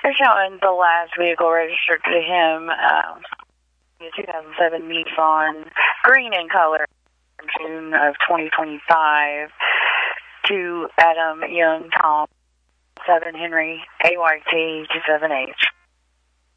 They're showing the last vehicle registered to him, the 2007 Nissan, green in color, June of 2025, to Adam Young Tom, 7 Henry, AYT 27H.